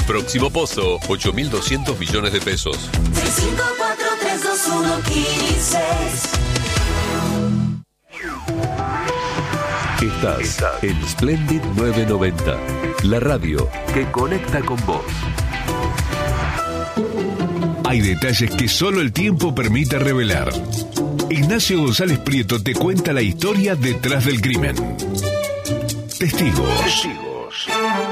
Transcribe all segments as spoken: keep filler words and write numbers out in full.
Próximo Pozo, ocho mil doscientos millones de pesos. seis cinco cuatro tres dos uno Estás, Estás en Splendid novecientos noventa, la radio que conecta con vos. Hay detalles que solo el tiempo permite revelar. Ignacio González Prieto te cuenta la historia detrás del crimen. Testigos. Testigos.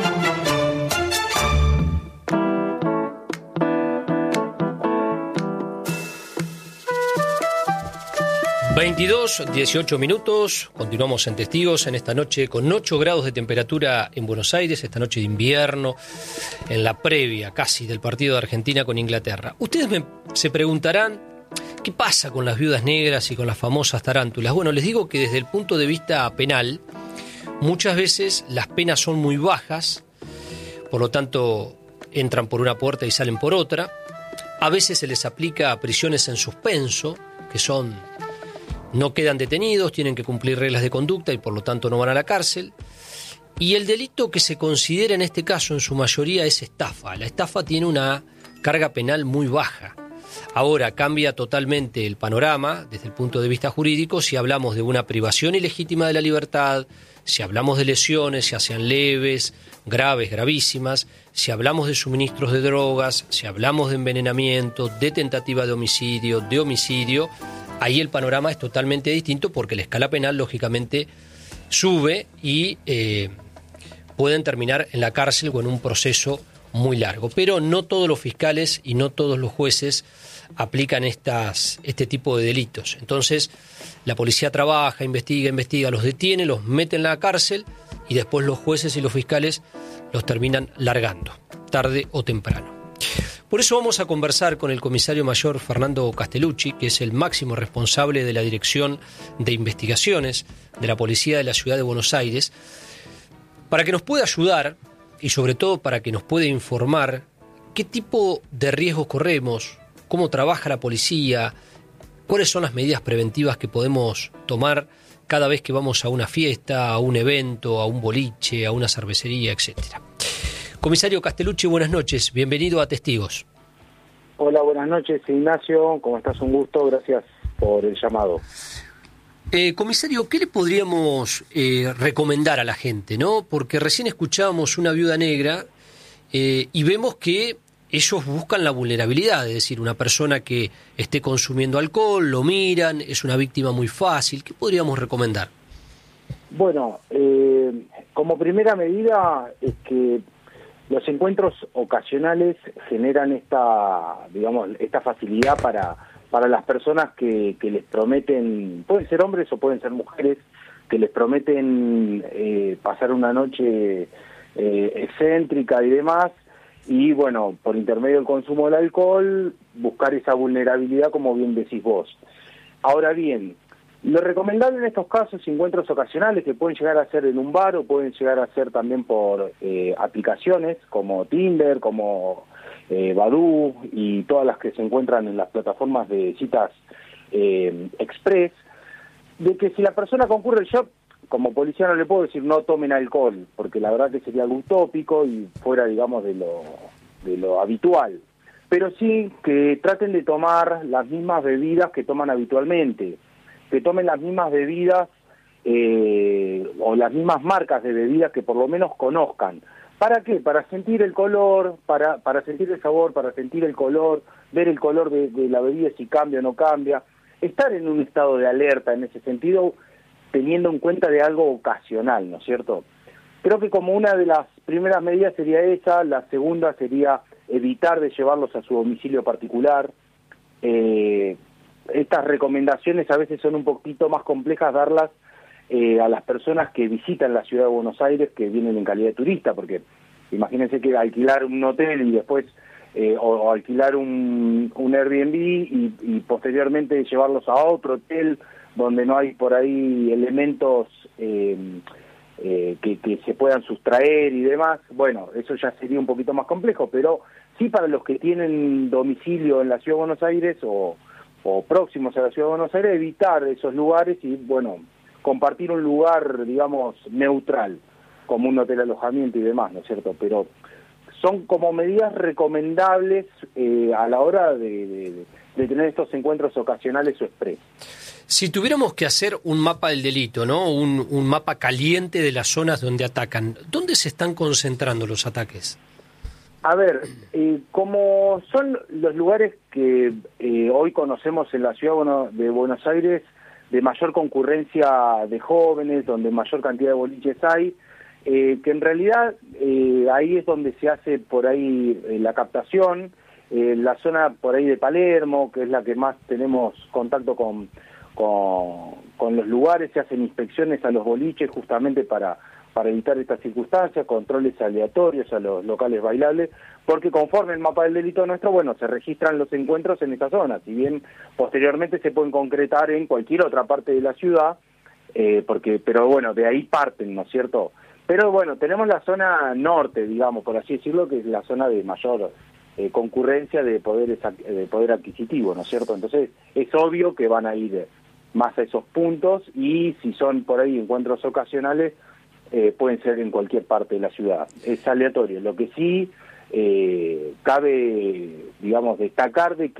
veintidós, dieciocho minutos, continuamos en Testigos en esta noche con ocho grados de temperatura en Buenos Aires, esta noche de invierno, en la previa casi del partido de Argentina con Inglaterra. Ustedes me, se preguntarán, ¿qué pasa con las viudas negras y con las famosas tarántulas? Bueno, les digo que desde el punto de vista penal, muchas veces las penas son muy bajas, por lo tanto entran por una puerta y salen por otra. A veces se les aplica prisiones en suspenso, que son... no quedan detenidos, tienen que cumplir reglas de conducta y por lo tanto no van a la cárcel. Y el delito que se considera en este caso en su mayoría es estafa. La estafa tiene una carga penal muy baja. Ahora cambia totalmente el panorama desde el punto de vista jurídico si hablamos de una privación ilegítima de la libertad, si hablamos de lesiones, ya sean leves, graves, gravísimas, si hablamos de suministros de drogas, si hablamos de envenenamiento, de tentativa de homicidio, de homicidio. Ahí el panorama es totalmente distinto porque la escala penal, lógicamente, sube y eh, pueden terminar en la cárcel o en un proceso muy largo. Pero no todos los fiscales y no todos los jueces aplican estas, este tipo de delitos. Entonces, la policía trabaja, investiga, investiga, los detiene, los mete en la cárcel y después los jueces y los fiscales los terminan largando, tarde o temprano. Por eso vamos a conversar con el comisario mayor Fernando Castellucci, que es el máximo responsable de la Dirección de Investigaciones de la Policía de la Ciudad de Buenos Aires, para que nos pueda ayudar y sobre todo para que nos pueda informar qué tipo de riesgos corremos, cómo trabaja la policía, cuáles son las medidas preventivas que podemos tomar cada vez que vamos a una fiesta, a un evento, a un boliche, a una cervecería, etcétera. Comisario Castellucci, buenas noches, bienvenido a Testigos. Hola, buenas noches, Ignacio, ¿cómo estás? Un gusto, gracias por el llamado. Eh, comisario, ¿qué le podríamos eh, recomendar a la gente, no? Porque recién escuchábamos una viuda negra eh, y vemos que ellos buscan la vulnerabilidad, es decir, una persona que esté consumiendo alcohol, lo miran, es una víctima muy fácil. ¿Qué podríamos recomendar? Bueno, eh, como primera medida es que los encuentros ocasionales generan esta, digamos, esta facilidad para, para las personas que, que les prometen, pueden ser hombres o pueden ser mujeres, que les prometen eh, pasar una noche eh, excéntrica y demás, y bueno, por intermedio del consumo del alcohol, buscar esa vulnerabilidad, como bien decís vos. Ahora bien, lo recomendable en estos casos, encuentros ocasionales que pueden llegar a ser en un bar o pueden llegar a ser también por eh, aplicaciones como Tinder, como eh, Badoo y todas las que se encuentran en las plataformas de citas eh, express, de que si la persona concurre, yo como policía no le puedo decir no tomen alcohol, porque la verdad que sería algo utópico y fuera, digamos, de lo, de lo habitual, pero sí que traten de tomar las mismas bebidas que toman habitualmente, que tomen las mismas bebidas eh, o las mismas marcas de bebidas que por lo menos conozcan. ¿Para qué? Para sentir el color, para, para sentir el sabor, para sentir el color, ver el color de, de la bebida, si cambia o no cambia. Estar en un estado de alerta en ese sentido, teniendo en cuenta de algo ocasional, ¿no es cierto? Creo que como una de las primeras medidas sería esa, la segunda sería evitar de llevarlos a su domicilio particular. Eh, Estas recomendaciones a veces son un poquito más complejas darlas eh, a las personas que visitan la ciudad de Buenos Aires, que vienen en calidad de turista, porque imagínense que alquilar un hotel y después, eh, o, o alquilar un, un Airbnb y, y posteriormente llevarlos a otro hotel donde no hay por ahí elementos eh, eh, que, que se puedan sustraer y demás, bueno, eso ya sería un poquito más complejo, pero sí para los que tienen domicilio en la ciudad de Buenos Aires o o próximos a la Ciudad de Buenos Aires, evitar esos lugares y, bueno, compartir un lugar, digamos, neutral, como un hotel alojamiento y demás, ¿no es cierto? Pero son como medidas recomendables eh, a la hora de, de, de tener estos encuentros ocasionales o express. Si tuviéramos que hacer un mapa del delito, ¿no? Un, un mapa caliente de las zonas donde atacan, ¿dónde se están concentrando los ataques? A ver, eh, como son los lugares que eh, hoy conocemos en la ciudad de Buenos Aires, de mayor concurrencia de jóvenes, donde mayor cantidad de boliches hay, eh, que en realidad eh, ahí es donde se hace por ahí eh, la captación, eh, la zona por ahí de Palermo, que es la que más tenemos contacto con, con, con los lugares, se hacen inspecciones a los boliches justamente para... para evitar estas circunstancias, controles aleatorios a los locales bailables, porque conforme el mapa del delito nuestro, bueno, se registran los encuentros en esa zona, si bien posteriormente se pueden concretar en cualquier otra parte de la ciudad, eh, porque, pero bueno, de ahí parten, ¿no es cierto? Pero bueno, tenemos la zona norte, digamos, por así decirlo, que es la zona de mayor eh, concurrencia de poder, de poder adquisitivo, ¿no es cierto? Entonces, es obvio que van a ir más a esos puntos, y si son por ahí encuentros ocasionales, Eh, pueden ser en cualquier parte de la ciudad. Es aleatorio. Lo que sí eh, cabe, digamos, destacar de que